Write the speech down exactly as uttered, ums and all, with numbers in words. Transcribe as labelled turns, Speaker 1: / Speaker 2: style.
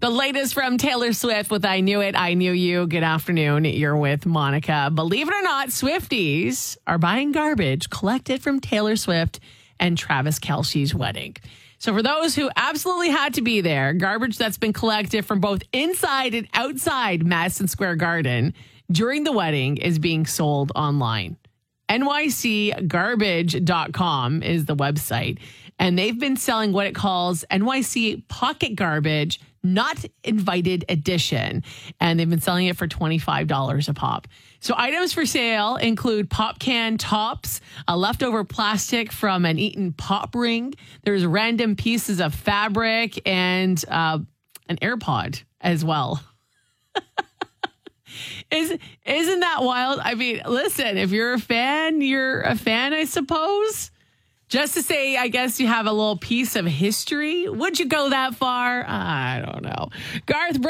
Speaker 1: The latest from Taylor Swift with I Knew It, I Knew You. Good afternoon. You're with Monica. Believe it or not, Swifties are buying garbage collected from Taylor Swift and Travis Kelce's wedding. So for those who absolutely had to be there, garbage that's been collected from both inside and outside Madison Square Garden during the wedding is being sold online. N Y C garbage dot com is the website, and they've been selling what it calls N Y C Pocket Garbage Not Invited Edition, and they've been selling it for twenty-five dollars a pop. So items for sale include pop can tops, a leftover plastic from an eaten pop ring. There's random pieces of fabric and uh, an AirPod as well. Is, isn't that wild? I mean, listen, if you're a fan, you're a fan, I suppose. Just to say, I guess you have a little piece of history. Would you go that far? I don't know. Garth